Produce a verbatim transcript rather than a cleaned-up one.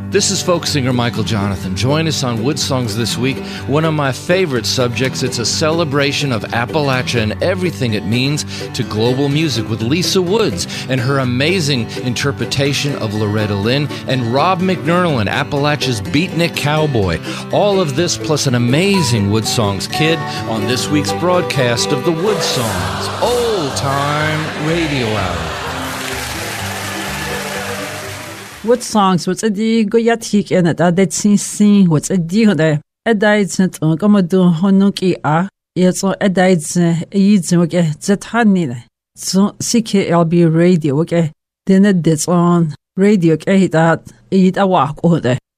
This is folk singer Michael Jonathan. Join us on Wood Songs this week. One of my favorite subjects. It's a celebration of Appalachia and everything it means to global music with Lisa Woods and her amazing interpretation of Loretta Lynn and Rob McNernland, Appalachia's beatnik cowboy. All of this plus an amazing Wood Songs kid on this week's broadcast of the Wood Songs Old Time Radio Hour. Wood Songs what's a di go yatik and at that sin sin what's a di there a died sent on Commodore Honuki a it's a died yids okay Zetani so C K L B radio okay then it's on radio okay that eat a walk over there